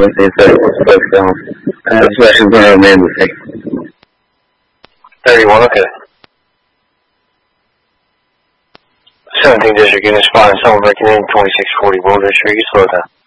Wednesday and Thursday was supposed to go on. Special General Man mistake. 31, okay. 17 District unit spotted someone breaking in 2640 Will District, you slow down.